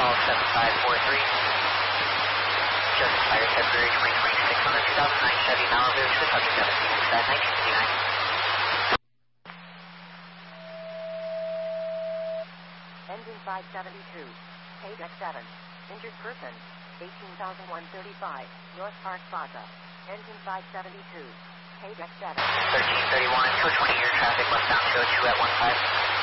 call 7543. Just expired February 2026 on the 2009 Chevy Malibu, 617, 1959. Engine 572, KDEX 7, injured person, 18,135, North Park Plaza. Engine 572, KDEX 7. 1331, 220 year traffic, westbound 202 at 15.